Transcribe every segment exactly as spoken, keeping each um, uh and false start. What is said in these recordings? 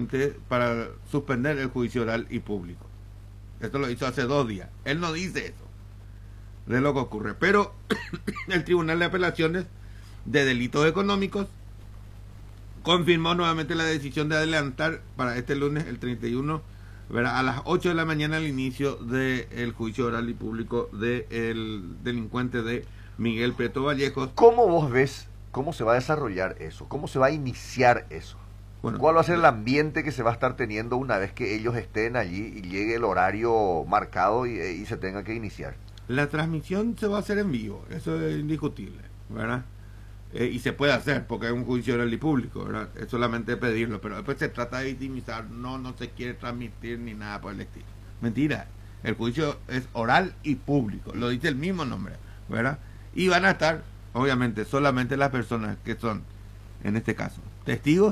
nuevamente para suspender el juicio oral y público. Esto lo hizo hace dos días. Él no dice eso de lo que ocurre, pero el Tribunal de Apelaciones de Delitos Económicos confirmó nuevamente la decisión de adelantar para este lunes, el treinta y uno, ¿verdad?, a las ocho de la mañana el inicio del juicio oral y público del delincuente de Miguel Prieto Vallejos. ¿Cómo vos ves cómo se va a desarrollar eso? ¿Cómo se va a iniciar eso? Bueno, ¿cuál va a ser el ambiente que se va a estar teniendo una vez que ellos estén allí y llegue el horario marcado y, y se tenga que iniciar? La transmisión se va a hacer en vivo, eso es indiscutible, ¿verdad? Eh, y se puede hacer porque es un juicio oral y público, ¿verdad? Es solamente pedirlo, pero después se trata de victimizar, no, no se quiere transmitir ni nada por el estilo. Mentira, el juicio es oral y público, lo dice el mismo nombre, ¿verdad? Y van a estar, obviamente, solamente las personas que son, en este caso, testigos,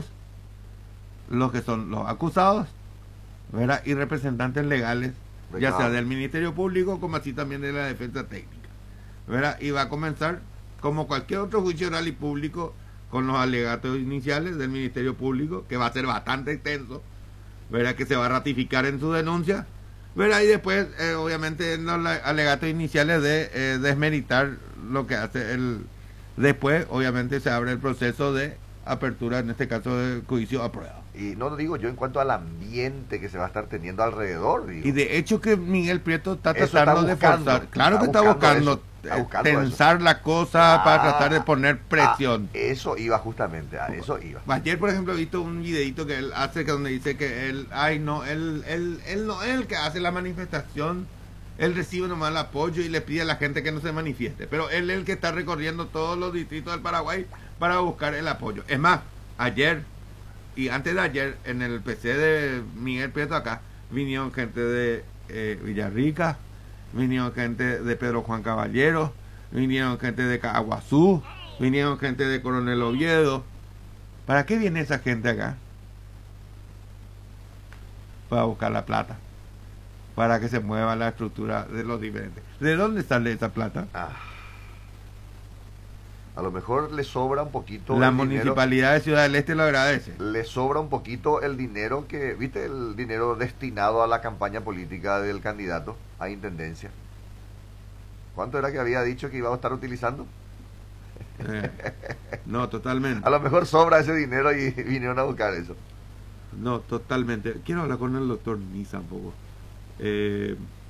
los que son los acusados, ¿verdad?, y representantes legales, ya sea del Ministerio Público como así también de la defensa técnica, ¿verdad? Y va a comenzar como cualquier otro juicio oral y público con los alegatos iniciales del Ministerio Público, que va a ser bastante extenso, ¿verdad?, que se va a ratificar en su denuncia, ¿verdad? Y después, eh, obviamente, en los alegatos iniciales de eh, desmeritar lo que hace el... Después, obviamente, se abre el proceso de apertura, en este caso, de juicio a prueba. Y no digo yo en cuanto al ambiente que se va a estar teniendo alrededor. Digo. Y de hecho que Miguel Prieto está Eso tratando está buscando, de forzar. Claro está que está buscando buscando, eso, está buscando tensar eso. la cosa Ah, para tratar de poner presión. Ah, eso iba justamente, a eso iba. Ayer, por ejemplo, he visto un videito que él hace que donde dice que él, ay no, él, él, él no es el que hace la manifestación, él recibe nomás el apoyo y le pide a la gente que no se manifieste. Pero él es el que está recorriendo todos los distritos del Paraguay para buscar el apoyo. Es más, ayer y antes de ayer, en el P C de Miguel Prieto acá, vinieron gente de eh, Villarrica, vinieron gente de Pedro Juan Caballero, vinieron gente de Caguazú, vinieron gente de Coronel Oviedo. ¿Para qué viene esa gente acá? Para buscar la plata, para que se mueva la estructura de los diferentes. ¿De dónde sale esa plata? Ah. A lo mejor le sobra un poquito la el municipalidad dinero, de Ciudad del Este lo agradece. Le sobra un poquito el dinero que, ¿viste? El dinero destinado a la campaña política del candidato a intendencia. ¿Cuánto era que había dicho que iba a estar utilizando? Eh, no, totalmente. A lo mejor sobra ese dinero y vinieron a buscar eso. No, totalmente. Quiero hablar con el doctor Niza un poco. Eh,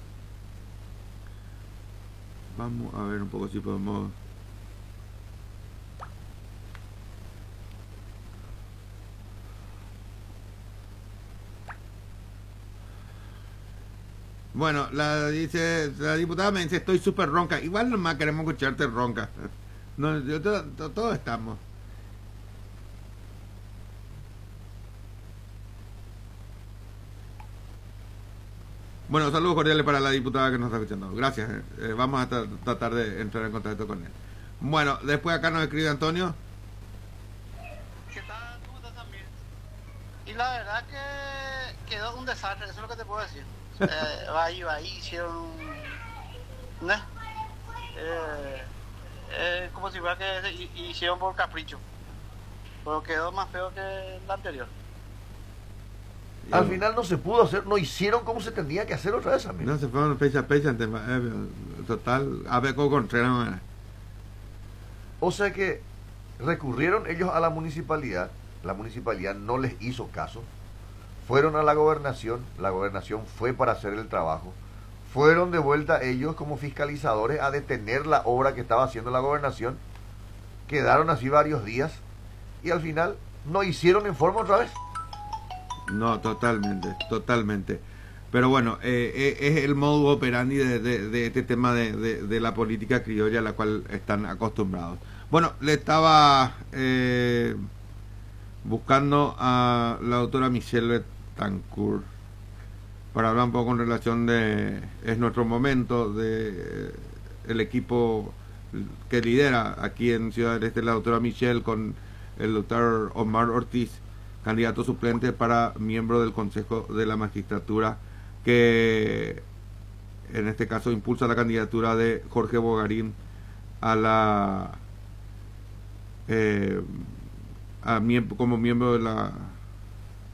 vamos a ver un poco si podemos... Bueno, la dice la diputada me dice, estoy súper ronca. Igual nomás queremos escucharte ronca. No, yo, to, to, todos estamos. Bueno, saludos cordiales para la diputada que nos está escuchando. Gracias. Eh, vamos a tra tratar de entrar en contacto con él. Bueno, después acá nos escribe Antonio. ¿Qué tal? ¿Cómo estás también? Y la verdad que quedó un desastre, eso es lo que te puedo decir. Eh, va ahí, va ahí, hicieron un... ¿no? Eh, eh, como si fuera que hicieron por capricho. Pero quedó más feo que el anterior. Al eh, final no se pudo hacer, no hicieron como se tendría que hacer otra vez, amigo. No, se fueron pecha a pecha, eh, total, a ver cómo Contreras. O sea que recurrieron ellos a la municipalidad, la municipalidad no les hizo caso, fueron a la gobernación, la gobernación fue para hacer el trabajo, fueron de vuelta ellos como fiscalizadores a detener la obra que estaba haciendo la gobernación, quedaron así varios días y al final no hicieron en forma otra vez. No, totalmente, totalmente. Pero bueno, eh, eh, es el modo operandi de, de, de este tema de, de, de la política criolla a la cual están acostumbrados. Bueno, le estaba eh, buscando a la doctora Michelle Betancourt para hablar un poco en relación de, es nuestro momento, de eh, el equipo que lidera aquí en Ciudad del Este, la doctora Michelle, con el doctor Omar Ortiz, candidato suplente para miembro del Consejo de la Magistratura, que en este caso impulsa la candidatura de Jorge Bogarín a la eh, a miembro, como miembro de la